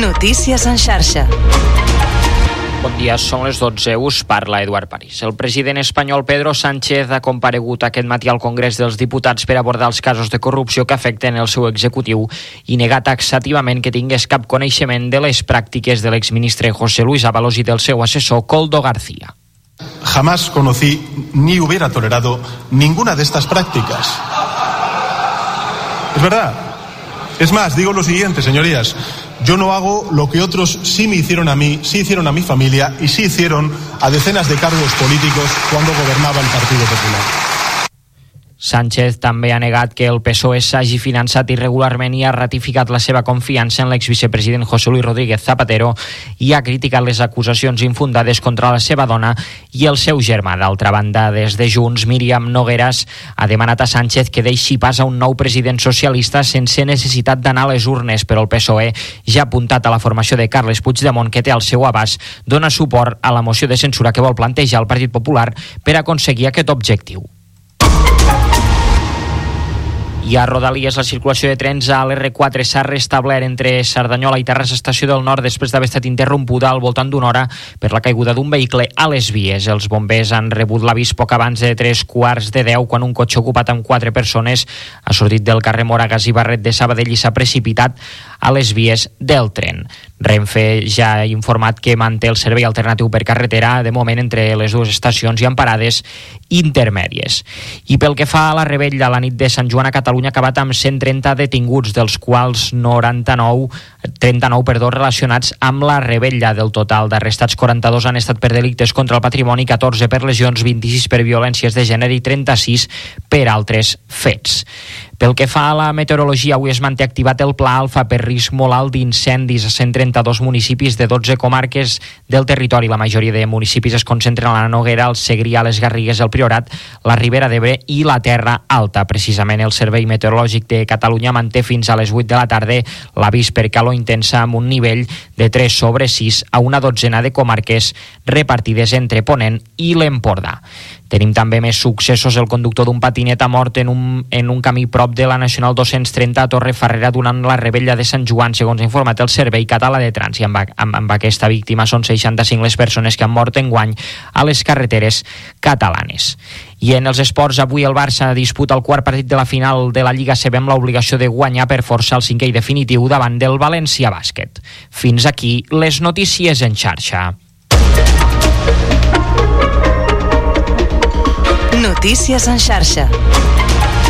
Notícies en xarxa. Bon dia, són les 12, us parla Eduard París. El president espanyol Pedro Sánchez ha comparegut aquest matí al Congrés dels Diputats per abordar els casos de corrupció que afecten el seu executiu i negar taxativament que tingués cap coneixement de les pràctiques de l'exministre José Luis Ábalos i del seu assessor Koldo García. Jamás conocí ni hubiera tolerado ninguna de estas prácticas. Es verdad. Es más, digo lo siguiente, señorías. Yo no hago lo que otros sí me hicieron a mí, sí hicieron a mi familia y sí hicieron a decenas de cargos políticos cuando gobernaba el Partido Popular. Sánchez també ha negat que el PSOE s'hagi finançat irregularment i ha ratificat la seva confiança en l'exvicepresident José Luis Rodríguez Zapatero i ha criticat les acusacions infundades contra la seva dona i el seu germà. D'altra banda, des de Junts, Míriam Nogueras ha demanat a Sánchez que deixi pas a un nou president socialista sense necessitat d'anar a les urnes, però el PSOE ja ha apuntat a la formació de Carles Puigdemont, que té al seu abast, dona suport a la moció de censura que vol plantejar el Partit Popular per aconseguir aquest objectiu. I a Rodalies la circulació de trens a l'R4 s'ha restablert entre Cerdanyola i Terrassa Estació del Nord després d'haver estat interrompuda al voltant d'una hora per la caiguda d'un vehicle a les vies. Els bombers han rebut l'avís poc abans de 9:45 quan un cotxe ocupat amb 4 persones ha sortit del carrer Moragas i Barret de Sabadell i s'ha precipitat a les vies del tren. Renfe ja ha informat que manté el servei alternatiu per carretera de moment entre les dues estacions i amb parades intermèdies. I pel que fa a la revetlla, la nit de Sant Joan a Catalunya ha acabat amb 130 detinguts, dels quals 39 relacionats amb la revetlla. Del total d'arrestats, 42 han estat per delictes contra el patrimoni, 14 per lesions, 26 per violències de gènere i 36 per altres fets. Pel que fa a la meteorologia, avui es manté activat el pla alfa per risc molt alt d'incendis a 132 municipis de 12 comarques del territori. La majoria de municipis es concentren a la Noguera, el Segrià, les Garrigues, el Priorat, la Ribera d'Ebre i la Terra Alta. Precisament el Servei Meteorològic de Catalunya manté fins a les 8 de la tarda l'avís per calor intensa amb un nivell de 3/6 a una dotzena de comarques repartides entre Ponent i l'Empordà. Tenim també més successos. El conductor d'un patinet ha mort en un camí prop de la Nacional 230 a Torrefarrera durant la revetlla de Sant Joan, segons ha informat el Servei Català de Trànsit. Amb aquesta víctima són 65 les persones que han mort enguany a les carreteres catalanes. I en els esports, avui el Barça disputa el quart partit de la final de la Lliga CB amb l'obligació de guanyar per força el cinquè i definitiu davant del València Bàsquet. Fins aquí les notícies en xarxa. Notícies en xarxa.